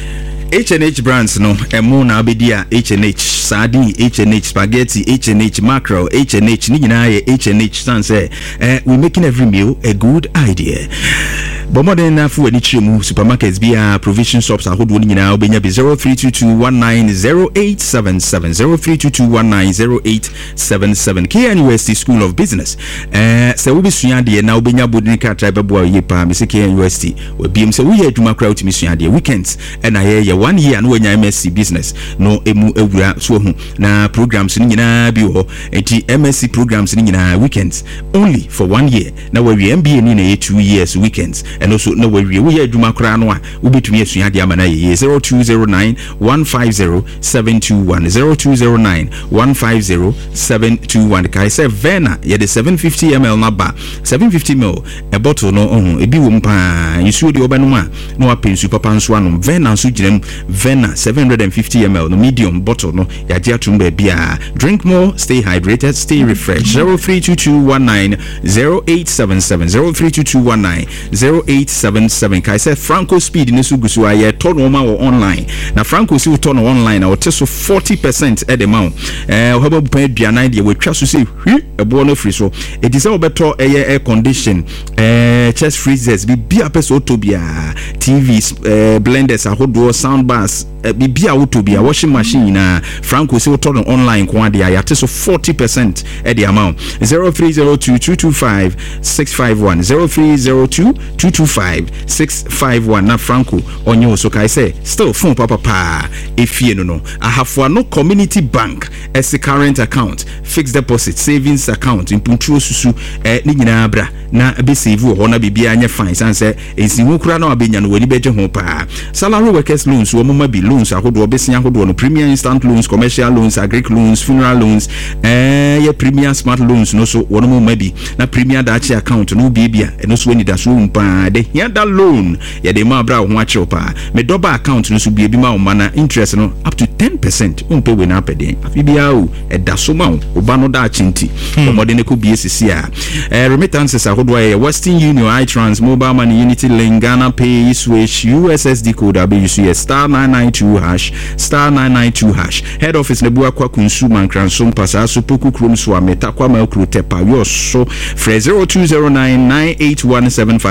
H and H brands no emo na abedia H and H sardine H and H spaghetti H and H mackerel H and H ni nyina ye H and H stand say eh, we making every meal a good idea. Bomodern na fu ani chemu supermarkets bia provision shops ahodo ni nyina obenya be zero three two two one nine zero eight seven seven zero three two two one nine zero eight seven seven K N U S T School of Business eh se wo bisua de na obenya bodini ka tribe bo ye pa me se K N U S T we biem se wo ye adwuma kra utimi sua de weekends e na ye one year no wanya M S C business no emu ewura so hu na programs ni nyina bi ho enti M S C programs ni nyina weekends only for one year na we M B A ni na two years weekends and also no we we adwuma kra no a wo betumi asua de amana ye zero two zero nine one five zero seven two one zero two zero nine one five zero seven two one kai say Vena ye the seven fifty milliliters na ba seven fifty milliliters a bottle no ohun ebi wo mpa yisu de obanu a no apensu papa nso anom Vena nso girem Vena seven hundred fifty milliliters no medium bottle no ya dia tumba bia drink more stay hydrated stay refreshed zero three two two one nine zero eight seven seven zero three two two one nine zero eight seven seven kai say Franco Speed ne so gusu aye to no ma online na Franco si to no online na wote so forty percent e de ma eh ohaba bupan aduanan de wetwa so say hwi ebo no free so it is all better air condition eh chest freezers bi bia peso to bia T Vs eh, blenders ahodo sound bars eh, bi bia auto bia washing machine na Franco si to no online kwa de ayate so forty percent e de amount zero three zero two two two five six five one zero three zero two two two five six five one na Franco onyo so kai say still phone papa pa efie no no ahafo no community bank as a current account fixed deposit savings account impuntuo susu eh ni nyina bra na be save ho na bibia anya fine san say ensimu kura na abenya no wani beje ho pa salary workers loans wo mama bi loans ahodo obesia ahodo no premier instant loans commercial loans agric loans funeral loans eh ye premier smart loans no so wo mama bi na premier dachi account no bibia no so wani da so mpa de here that loan ye de ma bra ho achi pa me double account no so bi bi ma o mana interest no up to ten percent umpe we na peden afibia o e da so ma o ba no da chinti o modene ko bi esisi a eh remittances ahodo ye Western Union iTrans mobile money Unity Link Ghana Pay Switch U S S D code A B U C star nine nine two hash star nine nine two hash head office ne bua kwa consumer kransom pasa so poku krom so ameta kwa ma okro tepa yo so zero two zero nine nine eight one seven five two zero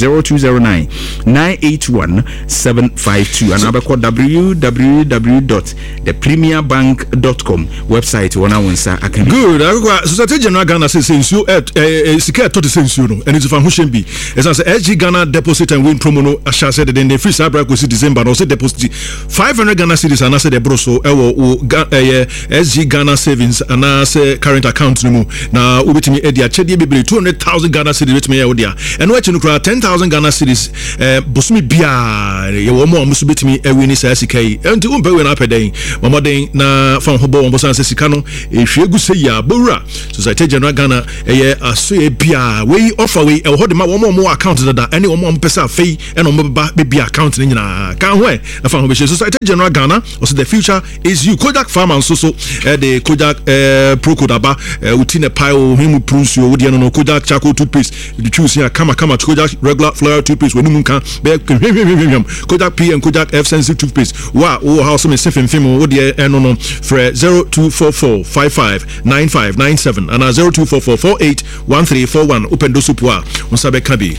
zero two zero nine nine eight one seven five two and abeko w w w dot the premier bank dot com website wana wonsa akan good akwa Societe General Ghana says sensu eh sika to the sensu no and it's for who be as S G Ghana deposit and win promo no asha said then the free sabra go see December no say deposit five hundred Ghana cedis and I say the broso e S G Ghana savings and I say current account no na ubetimi e dia chede be two hundred thousand Ghana cedis betimi e odia and we chinu ten thousand Ghana cedis eh bosumi bia ye wo mo musu betimi e win say sika yi enti umpe we na peden momoden na fa hobo won bosan say sika no e hwegu say ya bowura Societe General Ghana e aso e bia we offer we e ho de ma wo mo account da ene wo mo pesa fei ene wo ba be account ni nyina kan ho e na fa ho be Societe General Ghana also the future is you Kodak Farm and so so uh, the Kodak uh, Pro Kodaba uh, utine pile him prunsu wo de no Kodak charcoal toothpaste you choose here kama kama Kodak regular floral toothpaste when you can be Kodak P and Kodak F sensitive toothpaste wa wo house me sefem fem wo de eno no for zero two four four five five nine five nine seven and zero two four four four eight one three four one open do supwa unsabe kabi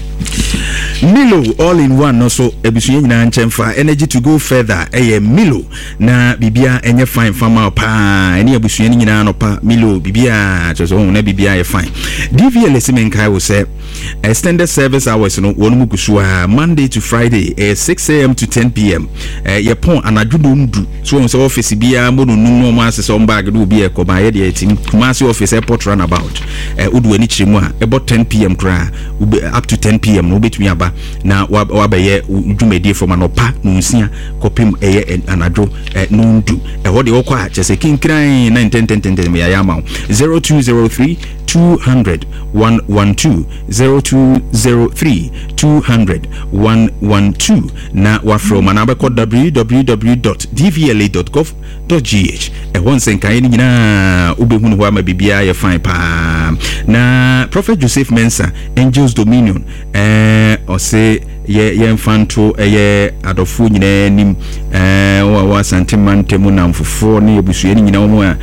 Milo all in one no so ebusuye nyina nchemfa energy to go further eh Milo na bibia enye fine farmer pa ene ebusuye nyina no pa Milo bibia choso na bibia ye fine D V L simen kai wo say extended service hours no wonu mukusua Monday to Friday eh, six a m to ten p m eh ye pon anajudo ndu so won say office bia mo no no mo asese on bag do bia ko ba ye de team Kumasi office airport runabout eh udu ani chiremu a about ten p m kra up to ten p m no betumi aba na wabeye dwumedie from anopa no nsia kopim eye anadwo no ndu e ho de okwa chese kinkran nine ten ten ten me ya ma zero two zero three two hundred one one two zero two zero three two hundred one one two na wa from anabeko w w w dot d v l a dot gov dot g h e won sen kan nyina ubehunu ho ama bibia ye fine pa na Prophet Joseph Mensah Angels Dominion eh o se ye ye mfanto eye adofo nyina nim eh wa wa santimantemu na mfofo ne ebusue nyina wo a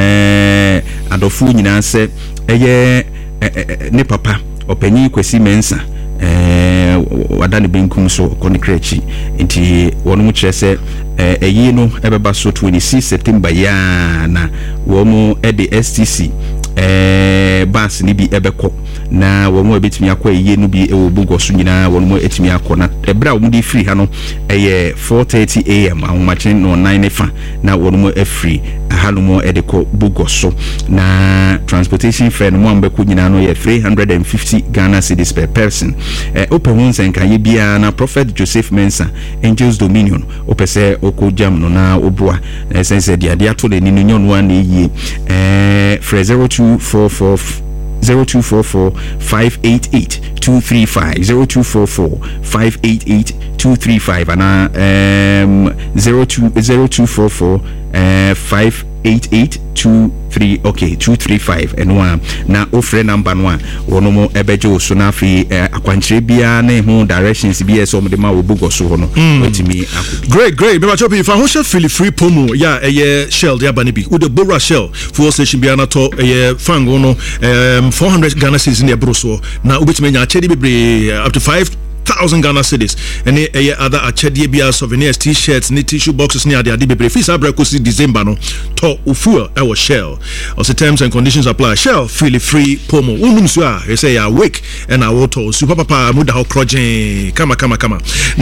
eh adofo nyina se eye ne papa opanyi Kwesi Mensah eh wadane benkum so konikrechi nti wonu mu kire se eyi no ebeba so twenty-six September ya na wo mu e de S T C eh bus ni bi ebekọ na wo mu ebetimi akọ eyi no bi e wo bugo so nyina wo mu etimi akọ na ebra wo mu di free ha no eye four thirty a m ahomachen no nine fa na wo mu e free ha no mu e de kọ bugo so na transportation fare no mu ambekọ nyina no ye three hundred fifty Ghana cedis per person eh open one sen kan ye bia na Prophet Joseph Mensah Angels Dominion opese okojam no na obua sense dia dia to le ni no nyon one ye eh for zero two four four zero two four four five eight eight two three five zero two four four five eight eight two three five and um zero two zero two four four uh five eight eight two three okay two three five and one na ofre number one wono mo ebejo so na fi akwanchire bia na hu directions bia so mo de ma obugo so ho no wetimi akọ great great me ba chopi if I ho feel free promo ya eye shell de abane bi with the Bora Shell fuel station bia na to eye fango no um four hundred Ghana cedis in the broso na obetimi nya chedi bebre up to five thousand Ghana cedis and any other achedie bia souvenirs t-shirts ni tissue boxes ni ade ade bebre fi sabra ko si December no to ufuel e wo Shell also terms and conditions apply. Shell feel free promo unum so a you say ya wake and I water super papa muda ho project kama kama kama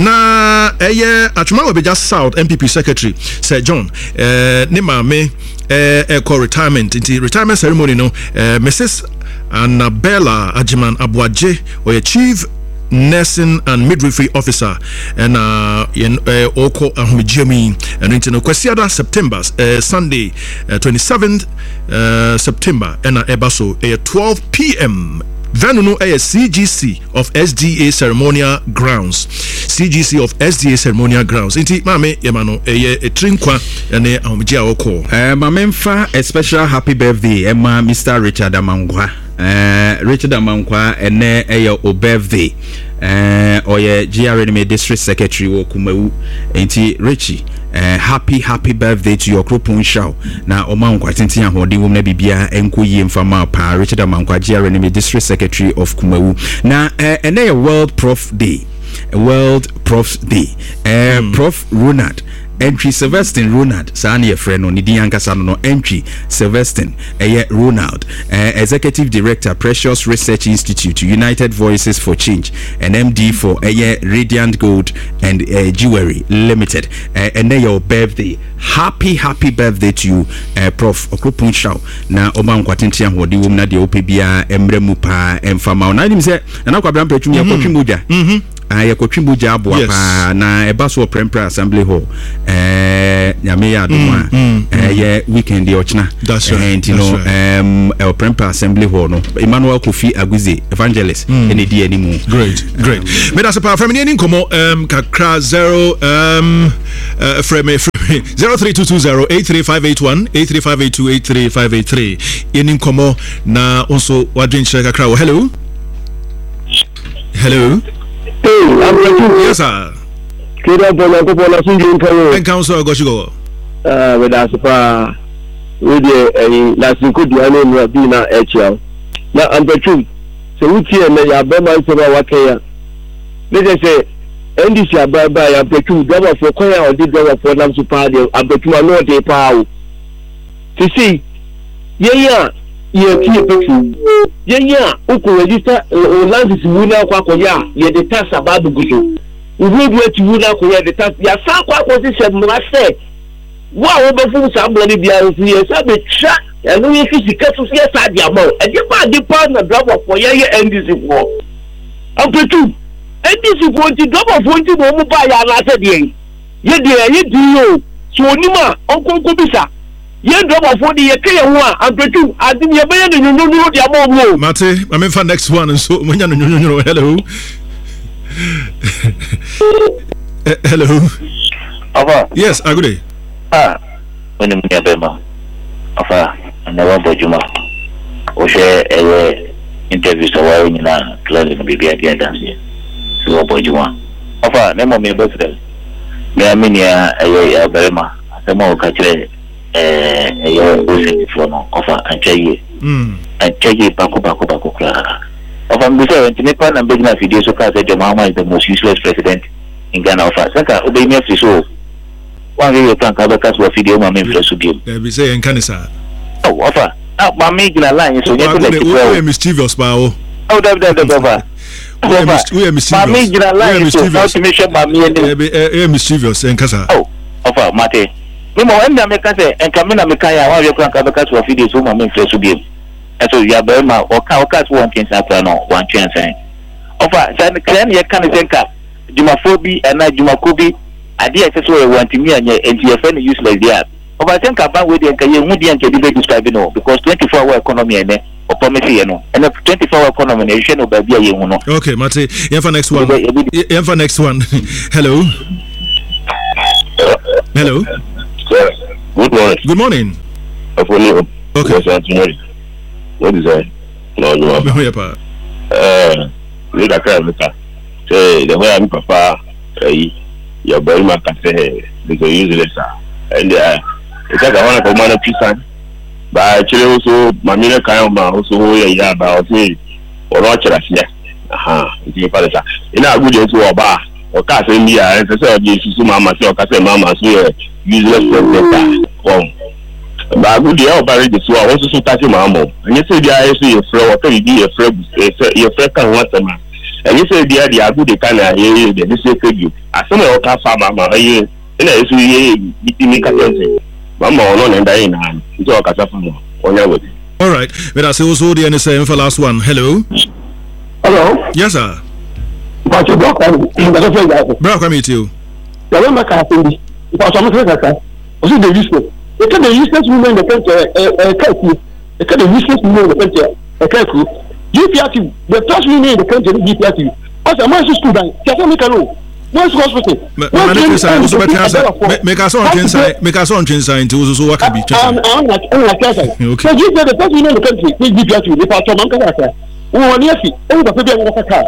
na eye atuma we just South M P P secretary Sir John eh ne ma me eh e call retirement into retirement ceremony no eh Missus Annabella Ajiman Abuaje or chief nursing and midwifery officer and uh in uh oko ahumijemi and into no kwesiada September uh, Sunday uh, twenty-seventh uh, September and uh, ebaso at twelve p m Venue no a C G C of S D A ceremonial grounds C G C of S D A ceremonial grounds inti mame yemano eye etrinkwa ene ahumijia oko eh mamemfa a special happy birthday Emma Mister Richard Amangwa Uh, Richard Amankwa ene eyo o birthday eh oye G R N M district secretary wo Kumawu enti Richie uh, happy happy birthday to your Kropon show na oma nkwa tintin ahode wom na bibia enko yie mfama pa Richard Amankwa G R N M district secretary of Kumawu na uh, ene ye World Prof Day World Prof Day uh, mm. Prof Ronald Entry Sylvestin Ronald Sani ye friend no nidi yankasa no Entry Sylvestin eye Ronald uh, Executive Director Precious Research Institute United Voices for Change and M D for eye Radiant Gold and uh, Jewelry Limited uh, and your birthday happy happy birthday to you uh, Prof Okropon Shaw na oma nkwatinti ahodi wom na de opebia emremu pa emfama na nim se na kwa brampa twumi akotwimboja mhm I akotwimboja abo pa na eba so prempra assembly hall eh nyame ya adoma eh ye weekend e ochna and you know um el prempra assembly hall no Emmanuel Kofi Aguze evangelist ene di animu great great me da se pa from any nkomo um kakra zero um uh, frame zero three two two zero eight three five eight one eight three five eight two eight three five eight three any nkomo na also wadrin share kakra hello hello Hey, I'm ready. Yes, sir. Kira bola ko bola sunjin kawo. En council go shigo. Ah, we da sepa we dey eh la sinko di ane no bi na H L. Na ambetu. Se wuti e na ya ba man se ba wakeya. Le je say N D C ababa ya ambetu do for koya o di do for nam super dey ambetu no dey pa o. Sisi ye ya ye tie petu yenya uko register o land wuna kwa koya ye de tax abadu guso uhudu eti wuna koya de tax ya sa kwa ko se mrase wa wo be fu sa mbla ni bia fu ye sa be tra ya no ye fisika so ye sa dia mo e de pa de pa na driver for ye ye N D C for ampetu N D C for ti driver for ti mo mu ba ya na se de ye de ye di yo so onima onkonko bisa ye drop for the yeke ye ho a ampetu adin ye be ye no no no dia mo mo mate I mean for next one so munya no no no hello hello Ava yes a good day ah when me abema afa na wa bojuma o she eh interview so wa ni na clearly no bibia dia dance so wa bojuma afa na mo me birthday me aminia eh abema asema o ka kire eh eh o for no offer anchaye mm anchaye bako bako bako kra of am before when me pan and business video so ka say Mahama is the most useless president in Ghana offer saka obey me so one video plan ka baka so video ma me fresh bio they be say en kanisa oh offer ah ma me gina line so you like we mischievous pa o oh that that that we are mischievous ma me gina line so to me share ma me e mischievous en kasa oh offer mate me mo enda me ka say en kamina me kan ya wa we plan ka baka so video so ma me fresh bio so ya be ma o ka o ka so one thing say no one chance offer say claim ye kan say ka jumafobi and jumakobi ade e so we want me anya enti ye fa useless there over think about we dey kan ye hu dey kan dey describe no because twenty-four hour economy ene o promise ye no and twenty-four hour economy na you no ba bia ye hu no okay mate ye for next one ye for next one hello hello good morning good morning Apollo okay yes what is that no no me hoya pa eh we da ka me ka say the way am papa eh ya boy ma ka say the useless and uh it's like I want to come on a piece ba chile also mamire kan ma also ya ya ba o say o ro chira sia aha ndi pa sa ina aguje so oba o ka say ndi ya say o je susu mama say o ka say mama so useless president oh ba good ya o ba ready so o so ta say mama and say dia say your friend what you be your friend your friend kan what ma and say dia dia good kan na ye dey say you asem o ka fa mama ye ina yesu ye bi mi ka say mama ono na ndai na nti o ka sa fa mo onya we all right but I say also the say for last one hello hello yes sir ba che block am ba so fe ya ko bra kwa me too ya we ma ka tin bi ba so mo fe ka o si dey use e ka dey use women the country eh ka ku e ka dey use women the country e ka ku G P R T the first women in the country G P R T o say mo school ban ka so me ka no what's hospital what do you say also better answer make us on inside make us on inside to so what can be um I'm like I'm like okay so you say the first women in the country G P R T the pastor man ka ka o woni afi o da pe bi an ka ka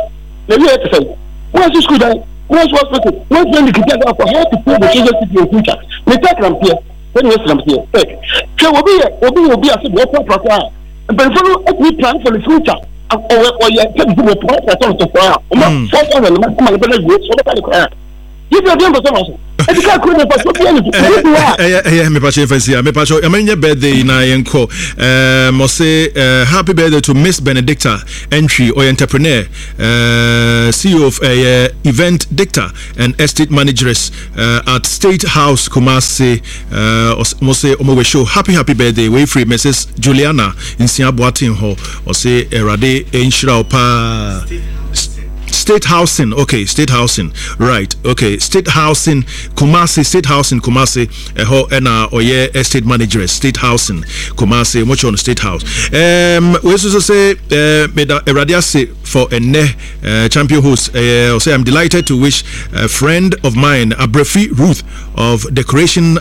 na wie ete say what's school that what's hospital what's when the kids are for how to put the children to the future me take them here when you them here eh so obi obi obi as the proper proper but for we plan for the future or or you take the proper to to for o ma for for the ma ma be go so be ka you be dem so so e di ka ko ne for so be ni eh eh me pa che fancy me pa cho e ma birthday na yenko eh mo say happy birthday to Miss Benedicta Entry or entrepreneur uh, C E O of uh, event dictator and estate managers uh, at State House Kumasi uh, mo say o mo we show happy happy birthday we free Missus Juliana in Siaboatin ho o say erade enshira opa State Housing, okay, State Housing, right, okay, State Housing, Kumasi, State Housing, Kumasi, eh, ho, ena, oye, estate manager, State Housing, Kumasi, much on State House. Um, we also say, uh, me da eradiase for a ne uh, champion host. Uh, say I'm delighted to wish a friend of mine, Abrefi Ruth of Decoration